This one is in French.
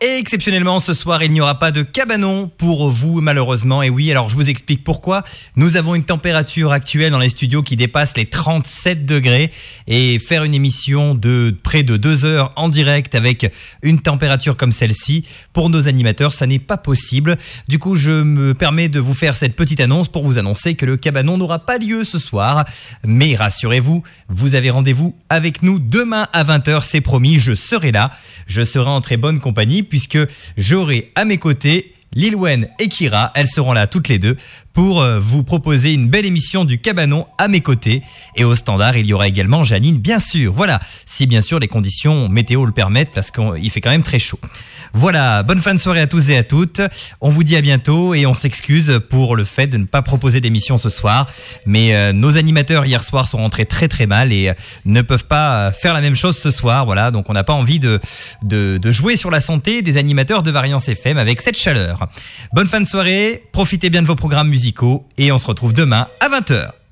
Et exceptionnellement, ce soir, il n'y aura pas de cabanon pour vous, malheureusement. Et oui, alors je vous explique pourquoi. Nous avons une température actuelle dans les studios qui dépasse les 37 degrés. Et faire une émission de près de 2 heures en direct avec une température comme celle-ci, pour nos animateurs, ça n'est pas possible. Du coup, je me permets de vous faire cette petite annonce pour vous annoncer que le cabanon n'aura pas lieu ce soir. Mais rassurez-vous, vous avez rendez-vous avec nous demain à 20h, c'est promis, je serai là. Je serai en très bonne compagnie puisque j'aurai à mes côtés Lil Wayne et Kira. Elles seront là toutes les deux pour vous proposer une belle émission du cabanon à mes côtés. Et au standard, il y aura également Janine, bien sûr. Voilà, si bien sûr les conditions météo le permettent parce qu'il fait quand même très chaud. Voilà, bonne fin de soirée à tous et à toutes. On vous dit à bientôt et on s'excuse pour le fait de ne pas proposer d'émission ce soir. Mais nos animateurs hier soir sont rentrés très très mal et ne peuvent pas faire la même chose ce soir. Voilà, donc on n'a pas envie de jouer sur la santé des animateurs de Variance FM avec cette chaleur. Bonne fin de soirée, profitez bien de vos programmes musicaux et on se retrouve demain à 20h.